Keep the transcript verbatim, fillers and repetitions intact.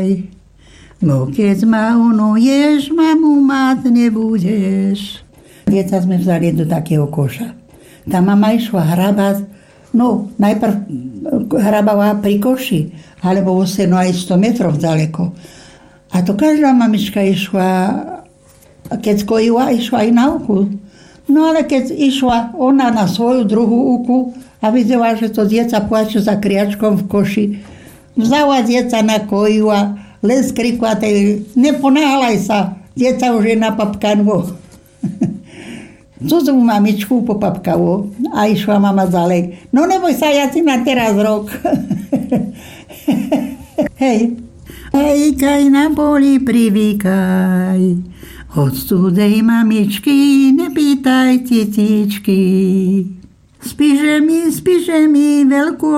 nepýtaj. Bo keď ma unuješ, mamu mať nebudeš. Dieca sme vzali do takého koša. Tá mama išla hrabať, no najprv hrabala pri koši, alebo vo seno aj sto metrov ďaleko. A to každá mamička išla, keď skojila, išla aj na uku. No ale keď išla ona na svoju druhú uku a videla, že to dieca plače za kriačkom v koši, vzala dieca, nakojila, len skrikla tej, neponáhľaj sa, dieca už je napapkanvo. Cudzú mamičku popapkalo a išla mama ďalej. No neboj sa, ja si na teraz rok. Hej. Hej, kaj na poli privykaj, od cudej mamičky nepýtaj tetičky. Spíše mi, spíše mi veľkú